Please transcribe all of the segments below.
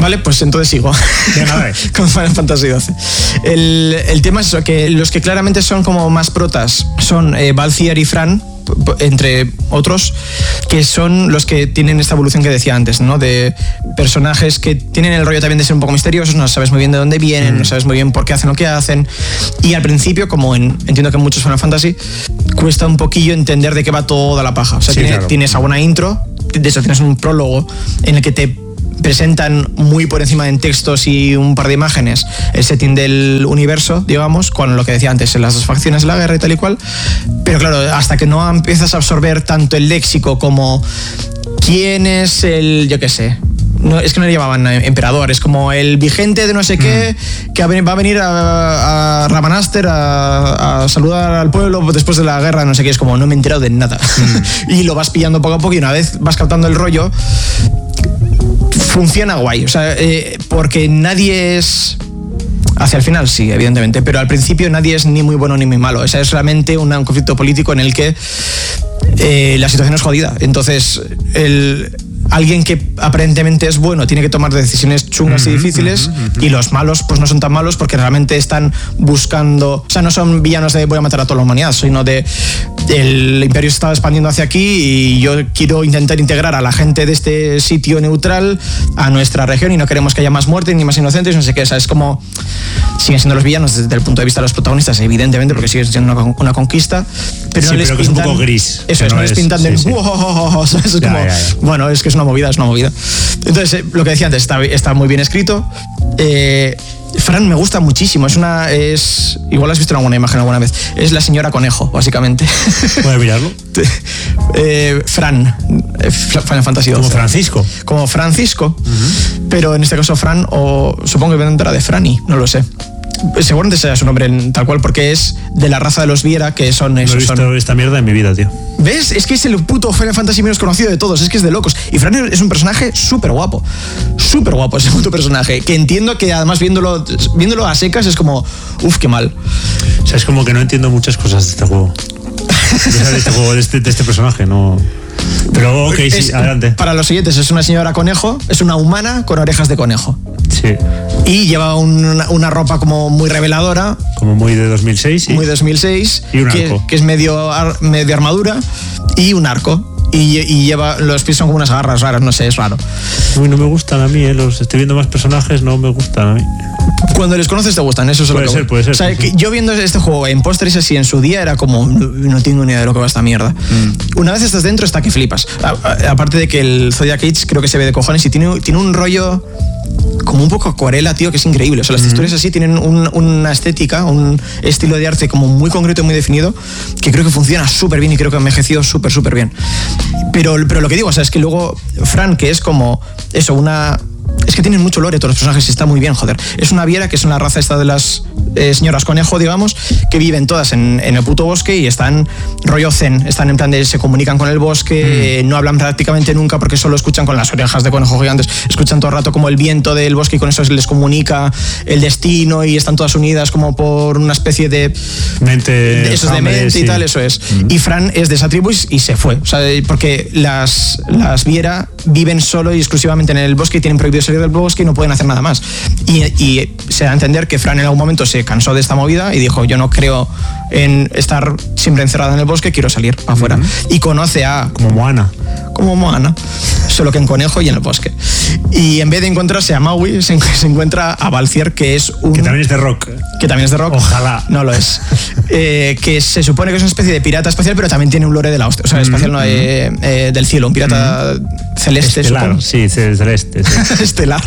Vale, pues entonces sigo. Con Final Fantasy XII. El tema es eso, que los que claramente son como más protas son Balthier y Fran, entre otros, que son los que tienen esta evolución que decía antes, ¿no? De personajes que tienen el rollo también de ser un poco misteriosos, no sabes muy bien de dónde vienen, no sabes muy bien por qué hacen lo que hacen, y al principio, como entiendo que en muchos Final Fantasy, cuesta un poquillo entender de qué va toda la paja. O sea, tienes alguna intro, de hecho tienes un prólogo en el que te presentan muy por encima en textos y un par de imágenes el setting del universo, digamos, con lo que decía antes, en las dos facciones de la guerra y tal y cual, pero claro, hasta que no empiezas a absorber tanto el léxico como quién es el, yo qué sé, no, es que no le llamaban emperador, es como el vigente de no sé qué, que va a venir a Ramanaster a saludar al pueblo después de la guerra, no sé qué, es como no me he enterado de nada. Y lo vas pillando poco a poco y una vez vas captando el rollo, funciona guay, o sea, porque nadie es... Hacia el final sí, evidentemente, pero al principio nadie es ni muy bueno ni muy malo. O sea, es realmente un conflicto político en el que la situación es jodida. Entonces, alguien que aparentemente es bueno tiene que tomar decisiones chungas y difíciles, y los malos pues no son tan malos porque realmente están buscando, o sea, no son villanos de voy a matar a toda la humanidad, sino de el imperio se está expandiendo hacia aquí y yo quiero intentar integrar a la gente de este sitio neutral a nuestra región y no queremos que haya más muertes ni más inocentes, no sé qué. O sea, es como siguen siendo los villanos desde el punto de vista de los protagonistas, evidentemente, porque sigue siendo una conquista, pero sí, no les pero pintan, que es un poco gris. eso es, no les pintan del wow, es como, bueno, es que es una movida. Entonces, lo que decía antes, está muy bien escrito. Fran me gusta muchísimo, igual has visto alguna imagen alguna vez, es la señora conejo, básicamente. ¿Puedes mirarlo? Fran, Final Fantasy XII. Como Francisco. Como Francisco, pero en este caso Fran, o supongo que vendrá de Franny, no lo sé. Seguramente sea su nombre tal cual, porque es de la raza de los Viera, que son esos. No he visto esta mierda en mi vida, tío. ¿Ves? Es que es el puto Final Fantasy menos conocido de todos, es que es de locos. Y Fran es un personaje súper guapo ese puto personaje, que entiendo que además viéndolo a secas es como, qué mal. O sea, es como que no entiendo muchas cosas de este juego. de este personaje, no... Pero ok, sí, adelante. Para los siguientes, es una señora conejo, es una humana con orejas de conejo. Sí. Y lleva una ropa como muy reveladora. Como muy de 2006. ¿Sí? Muy 2006. Y un arco. Que es medio armadura y un arco. Y lleva, los pies son como unas garras raras, no sé, es raro. Uy, no me gustan a mí, estoy viendo más personajes, no me gustan a mí. Cuando les conoces te gustan, eso es lo que... Puede ser. O sea, que yo viendo este juego en pósteres así en su día era como, no tengo ni idea de lo que va esta mierda. Una vez estás dentro está que flipas. Aparte de que el Zodiac Age creo que se ve de cojones y tiene un rollo como un poco acuarela, tío, que es increíble. O sea, las texturas así tienen una estética, un estilo de arte como muy concreto y muy definido, que creo que funciona súper bien y creo que ha envejecido súper bien. Pero lo que digo, o sea, es que luego Fran, que es como eso, es que tienen mucho lore todos los personajes y está muy bien, joder. Es una Viera, que es una raza esta de las señoras conejo, digamos, que viven todas en el puto bosque y están rollo zen, están en plan de se comunican con el bosque, no hablan prácticamente nunca porque solo escuchan con las orejas de conejo gigantes, escuchan todo el rato como el viento del bosque y con eso les comunica el destino y están todas unidas como por una especie de mente, eso es de mente, sí. Y tal, eso es. Y Fran es de esa tribu y se fue, o sea, porque las Viera viven solo y exclusivamente en el bosque y tienen prohibido salir del bosque y no pueden hacer nada más. Y se da a entender que Fran en algún momento se cansó de esta movida y dijo, yo no creo en estar siempre encerrada en el bosque, quiero salir para afuera. Y conoce a... Como Moana, solo que en conejo y en el bosque. Y en vez de encontrarse a Maui, se encuentra a Balthier, que es un... Que también es de rock. Ojalá. No lo es. Que se supone que es una especie de pirata espacial, pero también tiene un lore de la hostia. O sea, espacial no, del cielo, un pirata celeste, estelar, supongo. Sí, celeste. Sí. Estelar.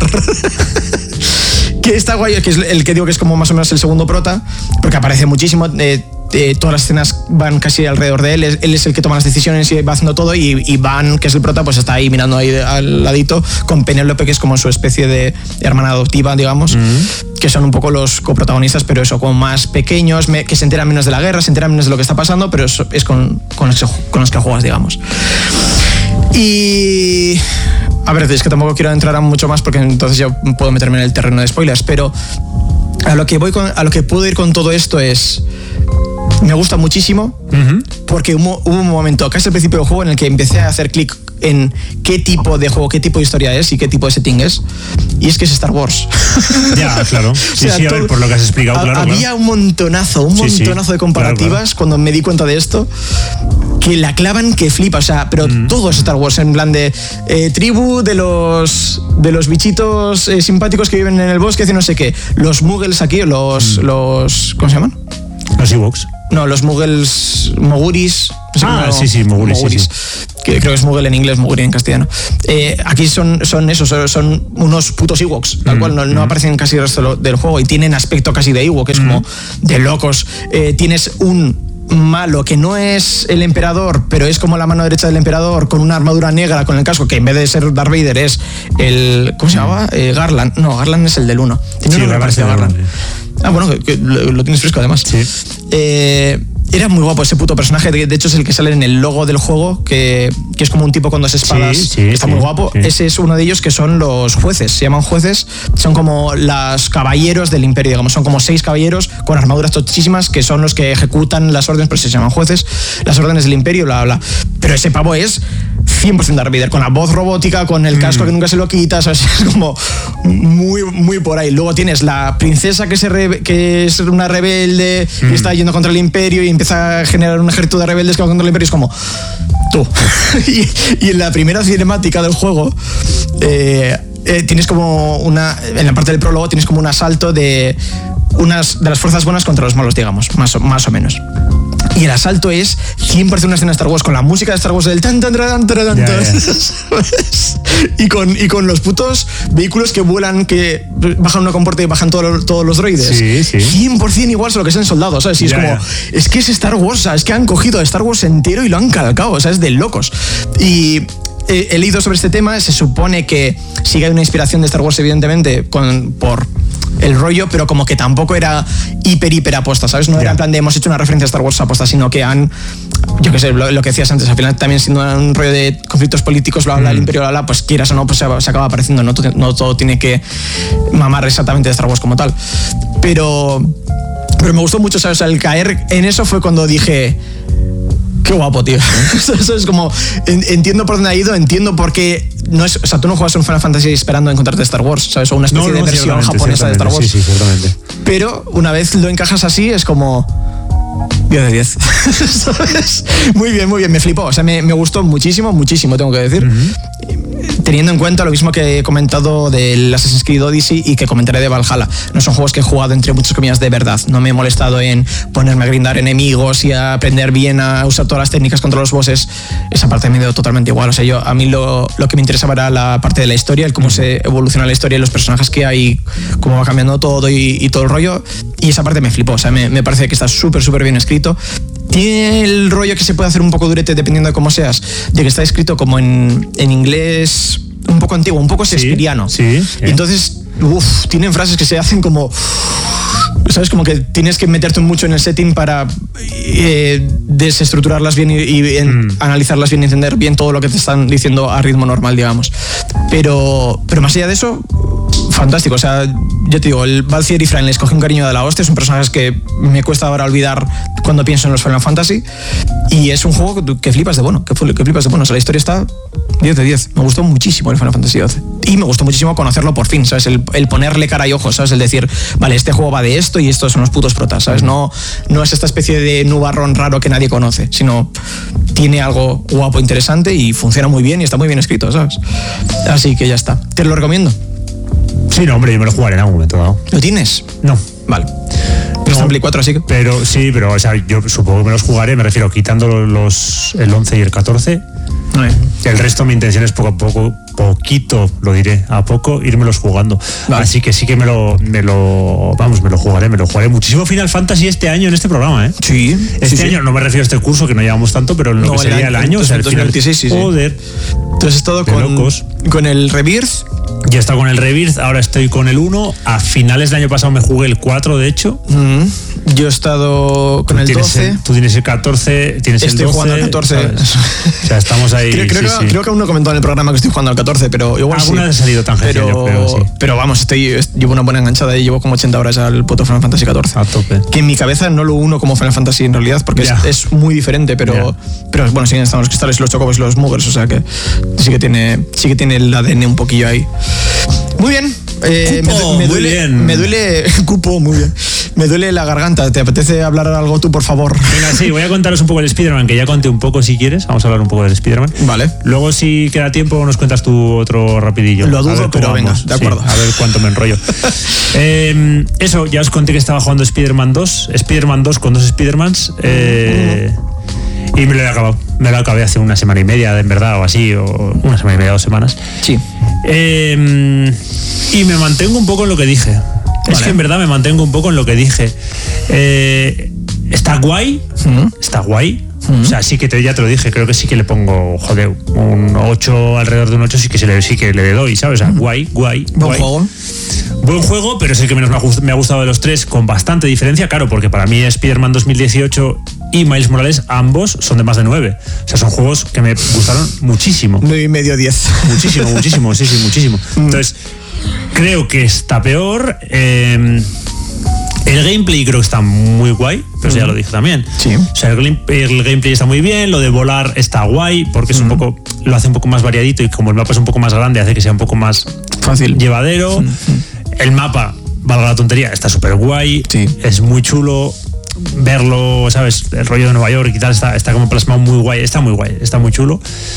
Que está guay, que es el que digo que es como más o menos el segundo prota, porque aparece muchísimo. Todas las escenas van casi alrededor de él. Él es el que toma las decisiones y va haciendo todo. Y Van, que es el prota, pues está ahí mirando ahí al ladito con Penélope, que es como su especie de hermana adoptiva, digamos, que son un poco los coprotagonistas, pero eso, como más pequeños, que se enteran menos de la guerra, se enteran menos de lo que está pasando, pero eso es con los que juegas, digamos. Y... A ver, es que tampoco quiero entrar a mucho más porque entonces ya puedo meterme en el terreno de spoilers, pero a lo que puedo ir con todo esto es... Me gusta muchísimo porque hubo un momento casi al principio del juego en el que empecé a hacer clic en qué tipo de juego, qué tipo de historia es y qué tipo de setting es. Y es que es Star Wars. Ya, claro. Sí, a ver, por lo que has explicado, claro. Había un montonazo de comparativas claro. Cuando me di cuenta de esto, que la clavan que flipa, o sea, pero todo es Star Wars, en plan de tribu de los bichitos simpáticos que viven en el bosque, y no sé qué. Los muggles aquí, los ¿cómo se llaman? Los Ewoks. No, los muggles, moguris. Sí, moguris. Sí. Que creo que es muggle en inglés, moguri en castellano. Aquí son unos putos Ewoks, tal cual, no aparecen casi el resto del juego y tienen aspecto casi de Ewok, que es como de locos. Tienes un malo que no es el emperador, pero es como la mano derecha del emperador, con una armadura negra, con el casco, que en vez de ser Darth Vader es el... ¿Cómo se llamaba? Garland. No, Garland es el del 1. Tiene un nombre parecido a Garland. Bueno, que lo tienes fresco además. Sí. Era muy guapo ese puto personaje, de hecho es el que sale en el logo del juego, que es como un tipo con dos espadas, que está muy guapo. Sí. Ese es uno de ellos, que son los jueces, se llaman jueces, son como los caballeros del imperio, digamos, son como 6 caballeros con armaduras tochísimas, que son los que ejecutan las órdenes, pero se llaman jueces, las órdenes del imperio, bla, bla, bla. Pero ese pavo es 100% Darth Vader, con la voz robótica, con el casco que nunca se lo quita, ¿sabes? Es como muy, muy por ahí. Luego tienes la princesa que es una rebelde y está yendo contra el imperio y empieza a generar un ejército de rebeldes que va contra el imperio. Es como, tú. y en la primera cinemática del juego tienes como en la parte del prólogo tienes como un asalto de unas de las fuerzas buenas contra los malos, digamos, más o menos. Y el asalto es 100% una escena de Star Wars, con la música de Star Wars del tan tan tan tan tan, y con los putos vehículos que vuelan, que bajan una compuerta y bajan todos los droides. Sí. 100% igual a lo que es en Soldados, ¿sabes? Y es como, es que es Star Wars, ¿sabes? Es que han cogido a Star Wars entero y lo han calcado, ¿sabes? De locos. Y he leído sobre este tema, se supone que sí que hay una inspiración de Star Wars, evidentemente, por el rollo, pero como que tampoco era hiper aposta, ¿sabes? No era en plan de hemos hecho una referencia a Star Wars aposta, sino que han, yo qué sé, lo que decías antes, al final también siendo un rollo de conflictos políticos, bla, bla, el imperio, bla, bla, pues quieras o no, pues se acaba apareciendo, no todo tiene que mamar exactamente de Star Wars como tal. Pero me gustó mucho, ¿sabes? El caer en eso fue cuando dije, qué guapo, tío. Eso es como, entiendo por dónde ha ido, entiendo por qué no es, o sea, tú no juegas un Final Fantasy esperando encontrarte Star Wars, ¿sabes? O una especie de versión japonesa de Star Wars. Sí, ciertamente. Pero una vez lo encajas así, es como 10 de 10. ¿Sabes? Muy bien, me flipó. O sea, me gustó muchísimo, tengo que decir. Teniendo en cuenta lo mismo que he comentado del Assassin's Creed Odyssey y que comentaré de Valhalla. No son juegos que he jugado, entre muchas comillas, de verdad. No me he molestado en ponerme a grindar enemigos y a aprender bien a usar todas las técnicas contra los bosses. Esa parte me dio totalmente igual. O sea, a mí lo que me interesaba era la parte de la historia, el cómo se evoluciona la historia y los personajes que hay, cómo va cambiando todo y todo el rollo. Y esa parte me flipó. O sea, me parece que está súper bien escrito. Tiene el rollo que se puede hacer un poco durete dependiendo de cómo seas, de que está escrito como en inglés un poco antiguo, un poco shakespeariano. Sí. Entonces, tienen frases que se hacen como, ¿sabes? Como que tienes que meterte mucho en el setting para desestructurarlas bien y analizarlas bien y entender bien todo lo que te están diciendo a ritmo normal, digamos. Pero más allá de eso, fantástico. O sea, yo te digo, el Balthier y Fran les cogí un cariño de la hostia. Son personajes que me cuesta ahora olvidar cuando pienso en los Final Fantasy. Y es un juego que flipas de bueno. Que flipas de bueno. O sea, la historia está 10 de 10. Me gustó muchísimo el Final Fantasy XII. Y me gustó muchísimo conocerlo por fin, ¿sabes? El ponerle cara y ojos, ¿sabes? El decir, vale, este juego va de esto y estos son los putos protas, ¿sabes? No es esta especie de nubarrón raro que nadie conoce, sino tiene algo guapo, interesante y funciona muy bien y está muy bien escrito, ¿sabes? Así que ya está. Te lo recomiendo. Sí, no, hombre, yo me lo jugaré en algún momento dado. ¿Lo tienes? No. Vale. No, está en Play 4, así que... Pero o sea, yo supongo que me los jugaré, me refiero, quitando el 11 y el 14. El resto, mi intención es poco a poco, poquito, lo diré, a poco, irmelos jugando. Vale. Así que sí que me lo jugaré muchísimo Final Fantasy este año en este programa, ¿eh? Sí. Este año, no me refiero a este curso, que no llevamos tanto, pero en lo que sería el año, o sea, el final. 2026, sí. Joder. Entonces es todo con el Rebirth. Ya he estado con el Rebirth, ahora estoy con el 1. A finales del año pasado me jugué el 4, de hecho. Yo he estado con el 12. Tú tienes el 14, tienes el 12. Estoy jugando al 14. O sea, estamos ahí. Creo que aún no he comentado en el programa que estoy jugando al 14, pero igual alguna vez ha salido tangencial, yo creo, sí. Pero vamos, llevo una buena enganchada y llevo como 80 horas al puto Final Fantasy 14. A tope. Que en mi cabeza no lo uno como Final Fantasy en realidad, porque es muy diferente, pero bueno, siguen estando los cristales, los chocobos y los muggers, o sea que sí que tiene el ADN un poquillo ahí. Muy bien. Me duele Cupo, muy bien. Me duele la garganta. ¿Te apetece hablar algo tú, por favor? Venga, sí, voy a contaros un poco del Spider-Man, que ya conté un poco si quieres. Vamos a hablar un poco del Spider-Man. Vale. Luego, si queda tiempo, nos cuentas tú otro rapidillo. Lo dudo, pero venga, de acuerdo. Sí, a ver cuánto me enrollo. Eso, ya os conté que estaba jugando Spider-Man 2 con dos Spider-Mans. Y me lo he acabado. Me lo acabé hace una semana y media, en verdad, o así, o una semana y media, 2 semanas. Sí. Y me mantengo un poco en lo que dije. Vale. Es que en verdad me mantengo un poco en lo que dije. Está guay. Está guay. O sea, sí que ya te lo dije, creo que sí que le pongo, joder, un 8, alrededor de un 8 sí que le doy, ¿sabes? O sea, guay. Buen juego. Buen juego, pero es el que menos me ha gustado de los tres, con bastante diferencia, claro, porque para mí Spider-Man 2018 y Miles Morales, ambos son de más de 9. O sea, son juegos que me gustaron muchísimo. 9,5, 10. Muchísimo, sí, muchísimo. Entonces, creo que está peor. El gameplay creo que está muy guay, pero ya lo dije también. Sí. O sea, el gameplay está muy bien, lo de volar está guay, porque es un poco, lo hace un poco más variadito y como el mapa es un poco más grande, hace que sea un poco más fácil, llevadero. El mapa, valga la tontería, está súper guay, es muy chulo. Verlo, ¿sabes? El rollo de Nueva York y tal está como plasmado muy guay, está muy chulo.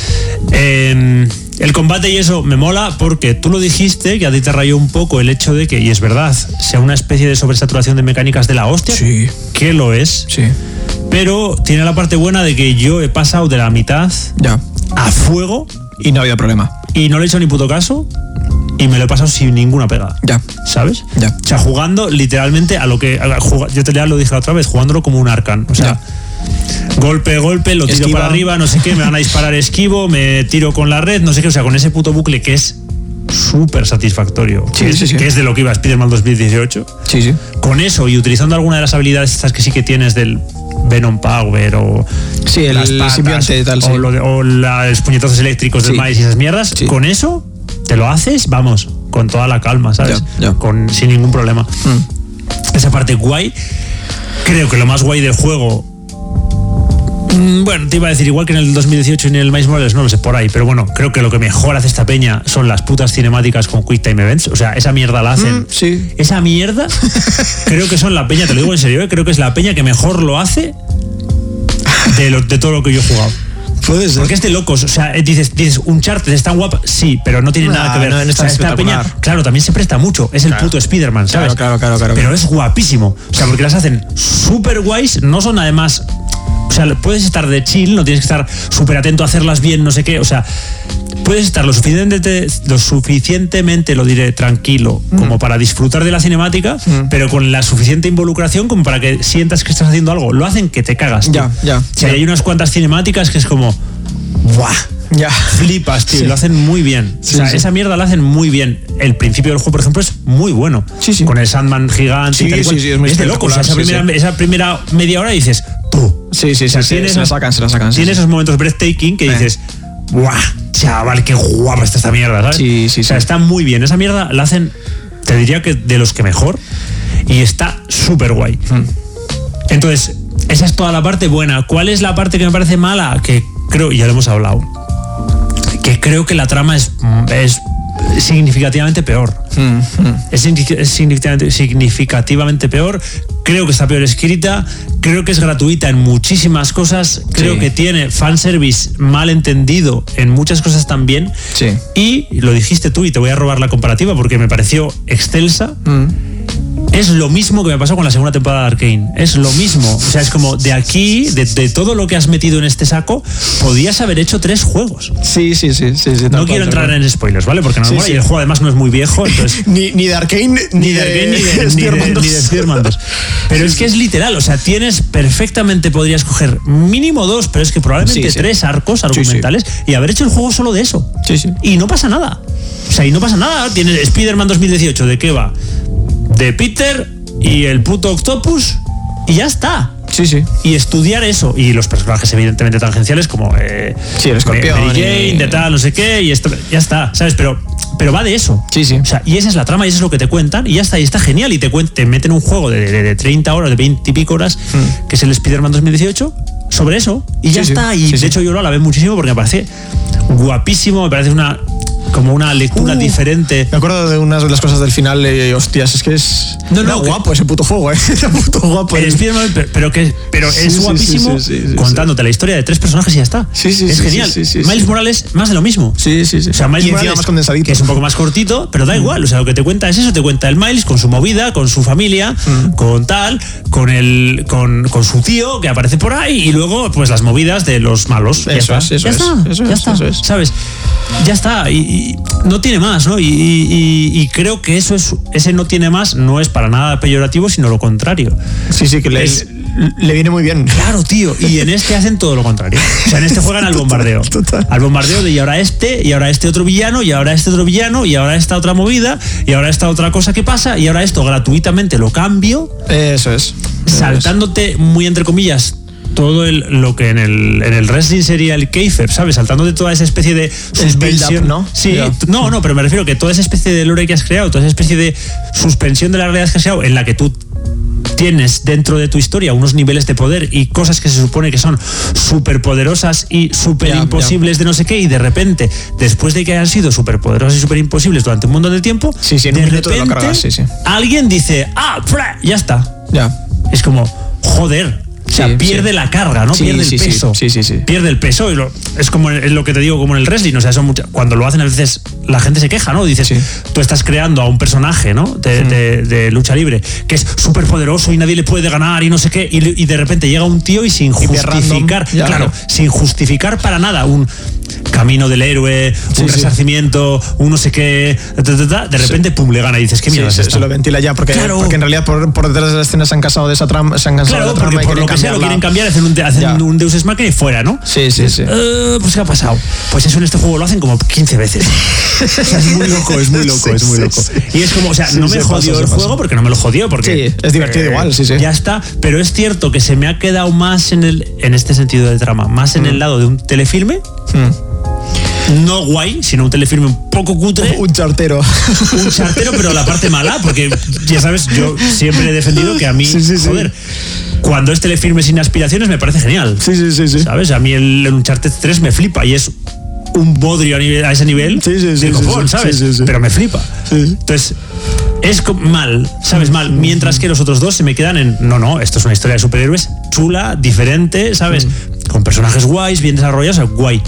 El combate y eso me mola porque tú lo dijiste, que a ti te rayó un poco el hecho de que, y es verdad, sea una especie de sobresaturación de mecánicas de la hostia, que lo es, pero tiene la parte buena de que yo he pasado de la mitad a fuego y no había problema. Y no le he hecho ni puto caso. Y me lo he pasado sin ninguna pega. ¿Sabes? O sea, jugando literalmente a lo que... yo ya lo dije la otra vez, jugándolo como un Arcan. O sea, golpe, lo tiro esquiva para arriba, no sé qué, me van a disparar, esquivo, me tiro con la red, no sé qué. O sea, con ese puto bucle que es súper satisfactorio. Que es de lo que iba Spider-Man 2018. Sí. Con eso y utilizando alguna de las habilidades estas que sí que tienes del Venom Power o las patas, tal, o los puñetazos eléctricos del Miles y esas mierdas, con eso... te lo haces, vamos, con toda la calma, ¿sabes? Sin ningún problema. Esa parte guay. Creo que lo más guay del juego... bueno, te iba a decir igual que en el 2018 y en el Miles Morales, no lo sé, por ahí. Pero bueno, creo que lo que mejor hace esta peña son las putas cinemáticas con Quick Time Events. O sea, esa mierda la hacen. Esa mierda, creo que son la peña, te lo digo en serio, creo que es la peña que mejor lo hace de todo lo que yo he jugado. Puede ser. Porque es de locos, o sea, dices Uncharted es tan guapa, sí, pero no tiene nada que ver. No, o sea, esta peña, claro, también se presta mucho, es el puto Spider-Man, ¿sabes? Claro. Pero es guapísimo, o sea, porque las hacen súper guays, no son además... O sea, puedes estar de chill, no tienes que estar súper atento a hacerlas bien, no sé qué, o sea... Puedes estar lo suficientemente, lo diré, tranquilo, como para disfrutar de la cinemática, pero con la suficiente involucración como para que sientas que estás haciendo algo. Lo hacen que te cagas, tío. O sea, hay unas cuantas cinemáticas que es como... ¡buah! Flipas, tío. Lo hacen muy bien. O sea, esa mierda la hacen muy bien. El principio del juego, por ejemplo, es muy bueno. Con el Sandman gigante y tal y cual. Es de loco. O sea, esa primera media hora dices... se la sacan. Tiene esos momentos breathtaking que dices... ¡buah! Chaval, qué guapa está esta mierda, ¿sabes? O sea, está muy bien. Esa mierda la hacen, te diría que de los que mejor. Y está súper guay. Entonces, esa es toda la parte buena. ¿Cuál es la parte que me parece mala? Que creo, y ya lo hemos hablado, que creo que la trama es significativamente peor. Es significativamente peor. Creo que está peor escrita. Creo que es gratuita en muchísimas cosas. Creo que tiene fanservice mal entendido en muchas cosas también. Y lo dijiste tú, y te voy a robar la comparativa porque me pareció excelsa. Es lo mismo que me pasó con la segunda temporada de Arcane. Es lo mismo. O sea, es como de aquí, de todo lo que has metido en este saco, podías haber hecho 3 juegos. Sí. No quiero entrar en spoilers, ¿vale? Porque no y el juego además no es muy viejo. Entonces, ni de Arcane, ni de Spider-Man 2. Pero es que es literal. O sea, perfectamente podrías coger mínimo 2, pero es que probablemente 3 arcos argumentales y haber hecho el juego solo de eso. Y no pasa nada. O sea, y no pasa nada. Tienes Spider-Man 2018, ¿de qué va? De Peter y el puto Octopus y ya está. Sí. Y estudiar eso. Y los personajes, evidentemente, tangenciales, como el escorpión. Mary Jane, de tal, no sé qué, y esto, ya está, ¿sabes? Pero va de eso. Sí. O sea, y esa es la trama, y eso es lo que te cuentan, y ya está, y está genial. Y te meten un juego de 30 horas, de 20 y pico horas, que es el Spider-Man 2018, sobre eso, y ya está. Y de hecho, yo lo alabé muchísimo porque me parece guapísimo, me parece como una lectura diferente. Me acuerdo de unas de las cosas del final, hostias, es que es... No, guapo ese puto juego, Era puto guapo. El Spider-Man, pero es guapísimo contándote la historia de 3 personajes y ya está. Es genial. Miles Morales, más de lo mismo. Sí. O sea, Miles Morales, más condensadito, que es un poco más cortito, pero da igual. O sea, lo que te cuenta es eso, te cuenta el Miles con su movida, con su familia, con tal, con su tío que aparece por ahí, y luego pues las movidas de los malos. Eso es. ¿Sabes? Ya está. Y no tiene más, ¿no? Y creo que ese no tiene más no es para nada peyorativo, sino lo contrario. Sí, que le viene muy bien. Claro, tío. Y en este hacen todo lo contrario. O sea, en este juegan al bombardeo. Total. Al bombardeo de y ahora este otro villano, y ahora este otro villano, y ahora esta otra movida, y ahora esta otra cosa que pasa, y ahora esto gratuitamente lo cambio. Eso es. Saltándote, muy entre comillas, todo lo que en el wrestling sería el kayfabe, ¿sabes? Saltándote toda esa especie de suspensión, ¿no? Sí, no, pero me refiero que toda esa especie de lore que has creado, toda esa especie de suspensión de la realidad que has creado, en la que tú tienes dentro de tu historia unos niveles de poder y cosas que se supone que son súper poderosas y súper imposibles de no sé qué, y de repente, después de que hayan sido súper poderosas y súper imposibles durante un montón de tiempo, en de repente alguien dice, ya está. Es como, joder. O sea, pierde la carga, ¿no? Pierde el peso. Sí. Pierde el peso. Es como es lo que te digo, como en el wrestling. O sea, cuando lo hacen a veces la gente se queja, ¿no? Dices, tú estás creando a un personaje, ¿no? De lucha libre, que es súper poderoso y nadie le puede ganar y no sé qué. Y de repente llega un tío y sin justificar, sin justificar para nada un camino del héroe, un resarcimiento, un no sé qué, de repente, pum, le gana y dices, ¿qué mierda es esto? Se lo ventila ya, porque en realidad por detrás de la escena se han cansado de esa trama, de la trama, por lo que sea lo quieren cambiar, hacen un Deus Ex Machina y fuera, ¿no? Sí. Pues ¿qué ha pasado? Pues eso en este juego lo hacen como 15 veces. O sea, es muy loco. Y es como, o sea, no me jodió el juego porque no me lo jodió, porque es divertido igual, ya está, pero es cierto que se me ha quedado más en este sentido de trama, más en el lado de un telefilme. No guay, sino un telefilme un poco cutre. Un chartero, pero la parte mala, porque ya sabes, yo siempre he defendido que a mí, joder, cuando es telefilme sin aspiraciones me parece genial. Sí. ¿Sabes? A mí el Uncharted 3 me flipa y es un bodrio a ese nivel de copón, ¿sabes? Pero me flipa. Entonces, es mal, ¿sabes? Mal. Mientras que los otros dos se me quedan en, no, esto es una historia de superhéroes chula, diferente, ¿sabes? Con personajes guays, bien desarrollados, guay.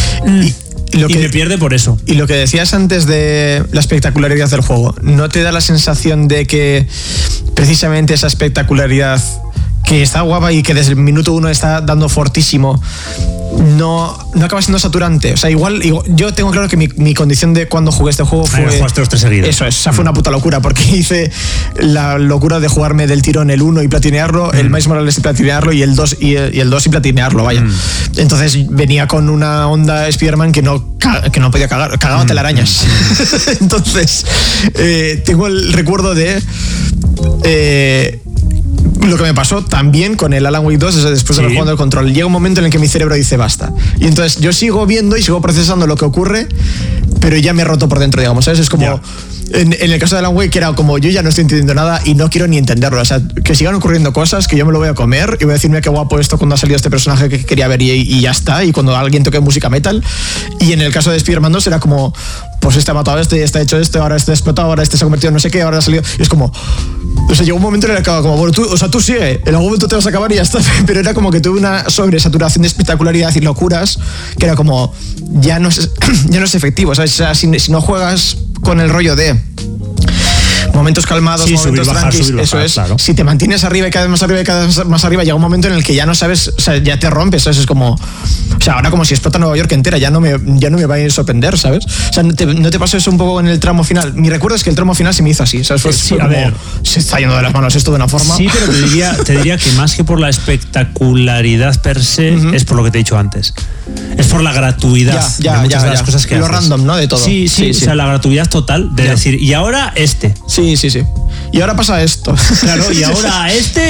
Y me pierde por eso. Y lo que decías antes de la espectacularidad del juego, ¿no te da la sensación de que precisamente esa espectacularidad, que está guapa y que desde el minuto 1 está dando fortísimo, no acaba siendo saturante? O sea, igual yo tengo claro que mi condición de cuando jugué este juego fue... Jugaste los 3 seguidos. Eso es, o sea, fue una puta locura, porque hice la locura de jugarme del tirón el 1 y platinearlo, el Miles Morales y platinearlo, y el 2 y platinearlo, vaya. Entonces venía con una onda Spider-Man que no podía cagar, cagaba telarañas. Entonces, tengo el recuerdo de... lo que me pasó también con el Alan Wake 2 es después de haber jugado el Control. Llega un momento en el que mi cerebro dice basta. Y entonces yo sigo viendo y sigo procesando lo que ocurre, pero ya me he roto por dentro, digamos, ¿sabes? Es como... En el caso de Alan Wake, que era como, yo ya no estoy entendiendo nada y no quiero ni entenderlo. O sea, que sigan ocurriendo cosas, que yo me lo voy a comer y voy a decirme qué guapo esto cuando ha salido este personaje que quería ver y ya está. Y cuando alguien toque música metal. Y en el caso de Spider-Man 2 era como, pues este ha matado a este, este ha hecho esto, ahora este ha explotado, ahora este se ha convertido en no sé qué, ahora ha salido. Y es como... O sea, llegó un momento en el que acababa como, bueno, tú sigue, en algún momento te vas a acabar y ya está. Pero era como que tuve una sobresaturación de espectacularidad y locuras que era como, ya no es efectivo, ¿sabes? O sea, si no juegas con el rollo de momentos calmados, momentos tranquilos, eso es. Claro. Si te mantienes arriba y cada vez más arriba y cada vez más arriba, llega un momento en el que ya no sabes, o sea, ya te rompes, ¿sabes? Es como, o sea, ahora como si explota Nueva York entera, ya no me va a ir a sorprender, ¿sabes? O sea, ¿no te pasó eso un poco en el tramo final? Mi recuerdo es que el tramo final se me hizo así, ¿sabes? Fue como, ver, se está yendo de las manos esto de una forma. Sí, pero te diría que más que por la espectacularidad per se, es por lo que te he dicho antes. Es por la gratuidad de muchas de las cosas que haces. Lo random, ¿no? De todo. Sí, o sea, la gratuidad total de decir, y ahora este. Sí. Y ahora pasa esto. Claro, y ahora este,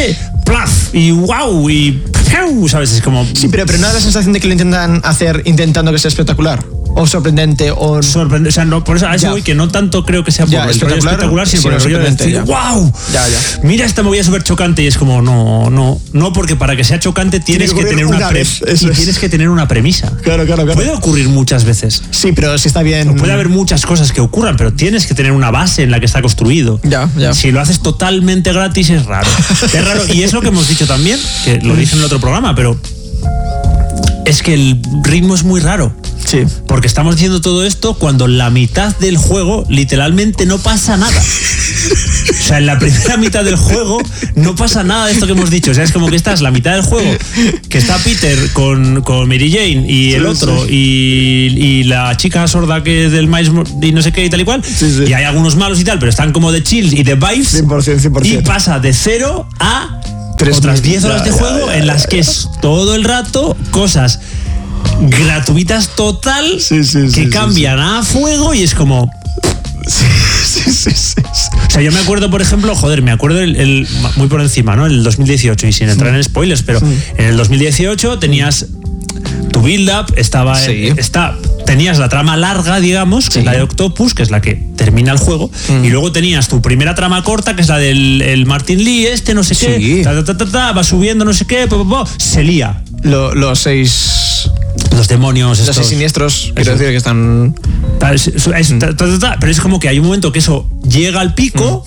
plaf, y wow, y ¿sabes? Es como... Sí, pero no da la sensación de que lo intentan hacer intentando que sea espectacular o sorprendente o... O sea, no, por eso a eso voy, que no tanto creo que sea por el espectacular, sino por el rollo de decir, wow, mira esta movida súper chocante, y es como, no, porque para que sea chocante tienes que tener tienes que tener una premisa. Claro. Puede ocurrir muchas veces. Sí, pero si está bien... O puede haber muchas cosas que ocurran, pero tienes que tener una base en la que está construido. Ya. Si lo haces totalmente gratis es raro. Es raro, y es lo que hemos dicho también, que lo dije en el otro programa, pero es que el ritmo es muy raro. Sí. Porque estamos diciendo todo esto cuando la mitad del juego literalmente no pasa nada. O sea, en la primera mitad del juego no pasa nada de esto que hemos dicho. O sea, es como que estás la mitad del juego, que está Peter con Mary Jane y el otro, y la chica sorda que es del Miles y no sé qué y tal y cual. Sí. Y hay algunos malos y tal, pero están como de chill y de vibes. 100%. Y pasa de 0 a otras 10 horas de juego en las que es todo el rato cosas gratuitas total que cambian a fuego, y es como... Sí. O sea, yo me acuerdo, por ejemplo, muy por encima, ¿no? El 2018, y sin entrar en spoilers, pero en el 2018 tenías tu build-up, tenías la trama larga, digamos, que es la de Octopus, que es la que termina el juego, y luego tenías tu primera trama corta, que es la del Martin Lee, no sé qué, va subiendo, no sé qué, se lía. Los demonios estos. Los 6 siniestros, quiero decir que están... Pero es como que hay un momento que eso llega al pico,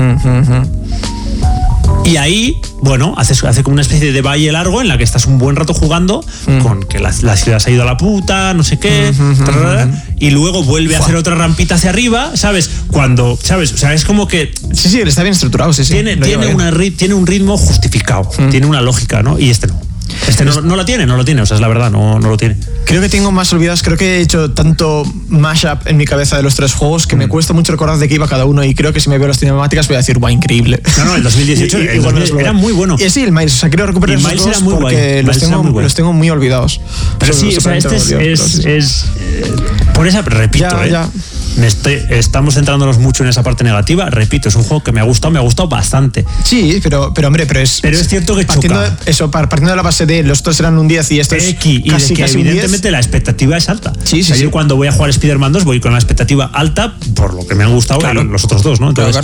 y ahí, bueno, hace como una especie de valle largo en la que estás un buen rato jugando, con que la ciudad se ha ido a la puta, no sé qué, y luego vuelve a hacer otra rampita hacia arriba, ¿sabes? ¿Sabes? O sea, es como que... Sí, está bien estructurado, sí. Tiene un ritmo justificado, tiene una lógica, ¿no? Y este no. No lo tiene, o sea, es la verdad, no lo tiene. Creo que tengo más olvidados, creo que he hecho tanto mashup en mi cabeza de los 3 juegos que me cuesta mucho recordar de qué iba cada uno, y creo que si me veo las cinemáticas voy a decir, ¡guau, increíble! No, el 2018 era muy bueno. Y sí, el Miles, o sea, quiero recuperar esos dos porque los tengo muy olvidados. Pero sí, o sea, es por esa, repito, estamos centrándonos mucho en esa parte negativa. Repito, es un juego que me ha gustado bastante. Sí, pero hombre, pero es cierto que choca. Partiendo de la base de los otros eran un 10 y esto es casi evidentemente la expectativa es alta. Sí. Yo cuando voy a jugar Spider-Man 2 voy con la expectativa alta por lo que me han gustado los otros dos, ¿no? Entonces,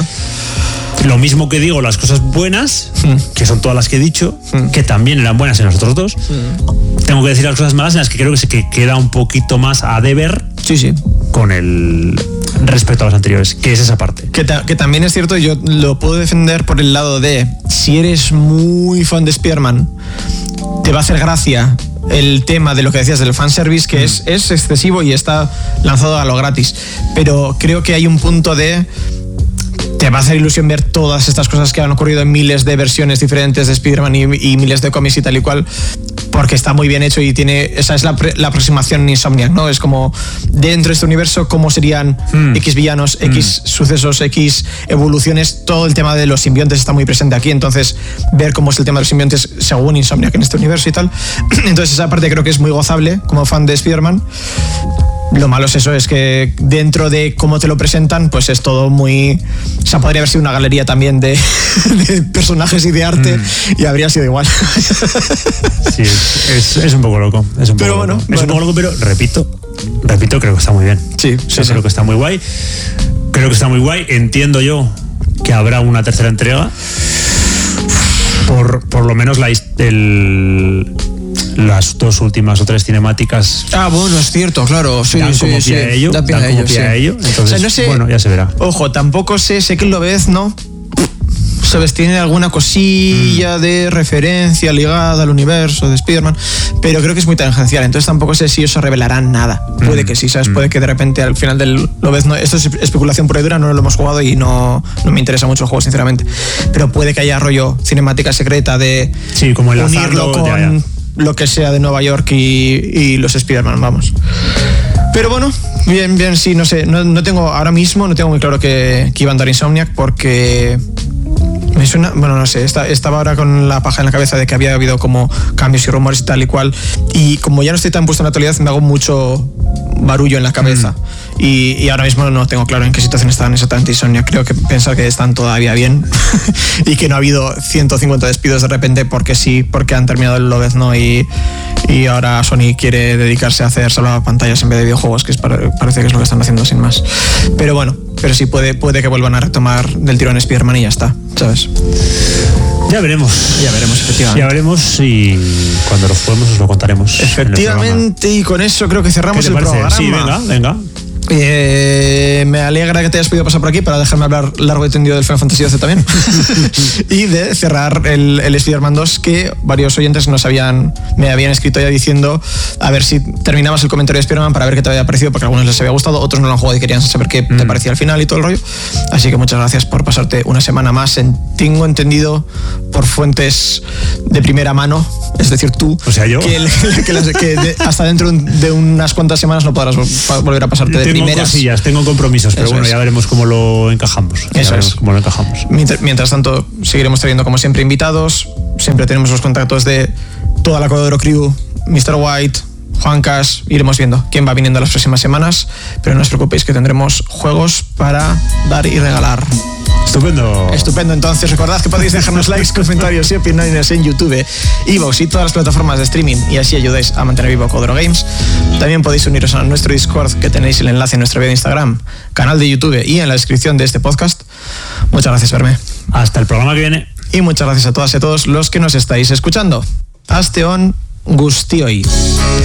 lo mismo que digo, las cosas buenas, que son todas las que he dicho, que también eran buenas en los otros dos, tengo que decir las cosas malas en las que creo que se queda un poquito más a deber. Sí. Con el respecto a los anteriores, que es esa parte. Que también es cierto, yo lo puedo defender por el lado de, si eres muy fan de Spider-Man, te va a hacer gracia el tema de lo que decías del fanservice, que es excesivo y está lanzado a lo gratis. Pero creo que hay un punto de... Te va a hacer ilusión ver todas estas cosas que han ocurrido en miles de versiones diferentes de Spider-Man y miles de cómics y tal y cual, porque está muy bien hecho y esa es la aproximación Insomniac, ¿no? Es como, dentro de este universo, cómo serían X villanos, X sucesos, X evoluciones. Todo el tema de los simbiontes está muy presente aquí, entonces ver cómo es el tema de los simbiontes según Insomniac en este universo y tal. Entonces esa parte creo que es muy gozable como fan de Spider-Man. Lo malo es eso, es que dentro de cómo te lo presentan, pues es todo muy... O sea, podría haber sido una galería también de personajes y de arte y habría sido igual. Sí, es un poco loco. Es un poco loco, pero repito, creo que está muy bien. Sí. Creo que está muy guay. Entiendo yo que habrá una tercera entrega. Por lo menos las 2 últimas o 3 cinemáticas. Bueno, es cierto, claro. Sí, dan como pie a ello. Entonces, o sea, no sé, bueno, ya se verá. Ojo, tampoco sé que lo ves, ¿no? ¿Sabes? Tiene alguna cosilla de referencia ligada al universo de Spider-Man, pero creo que es muy tangencial, entonces tampoco sé si eso revelarán nada. Puede que sí, ¿sabes? Puede que de repente al final lo ves, no, esto es especulación pura y dura, no lo hemos jugado y no me interesa mucho el juego, sinceramente, pero puede que haya rollo cinemática secreta de como unirlo con lo que sea de Nueva York y los Spider-Man, vamos. Pero bueno, bien, sí, no sé, no tengo ahora mismo, no tengo muy claro que iba a andar Insomniac, porque Me suena, bueno, no sé, estaba ahora con la paja en la cabeza de que había habido como cambios y rumores y tal y cual, y como ya no estoy tan puesto en la actualidad, me hago mucho barullo en la cabeza. Y ahora mismo no tengo claro en qué situación están exactamente Insomnia. Creo que pensar que están todavía bien y que no ha habido 150 despidos de repente porque sí, porque han terminado el Lobezno y ahora Sony quiere dedicarse a hacer salvapantallas en vez de videojuegos, que parece que es lo que están haciendo sin más. Pero bueno, pero sí puede que vuelvan a retomar del tirón Spider-Man y ya está, ¿sabes? Ya veremos, efectivamente. Ya veremos y cuando lo juguemos os lo contaremos. Efectivamente, y con eso creo que cerramos el programa. Sí, venga. Me alegra que te hayas podido pasar por aquí para dejarme hablar largo y tendido del Final Fantasy XII también. Y de cerrar el Spider-Man 2, que varios oyentes me habían escrito ya diciendo a ver si terminabas el comentario de Spider-Man para ver qué te había parecido, porque a algunos les había gustado, otros no lo han jugado y querían saber qué te parecía al final y todo el rollo. Así que muchas gracias por pasarte una semana más. Tengo entendido por fuentes de primera mano, es decir, tú, o sea, yo, que hasta dentro de unas cuantas semanas no podrás volver a pasarte de primeras. Cosillas, tengo compromisos, pero bueno, ya veremos cómo lo encajamos. Mientras tanto, seguiremos teniendo como siempre invitados. Siempre tenemos los contactos de toda la Codoro Crew, Mr. White, Juan Cas. Iremos viendo quién va viniendo las próximas semanas, pero no os preocupéis que tendremos juegos para dar y regalar. Estupendo. Entonces recordad que podéis dejarnos likes, comentarios y opiniones en YouTube, iVoox y todas las plataformas de streaming, y así ayudáis a mantener vivo Codoro Games. También podéis uniros a nuestro Discord, que tenéis el enlace en nuestra bio de Instagram, canal de YouTube y en la descripción de este podcast. Muchas gracias, Fermé. Hasta el programa que viene. Y muchas gracias a todas y a todos los que nos estáis escuchando. Aste on guztioi.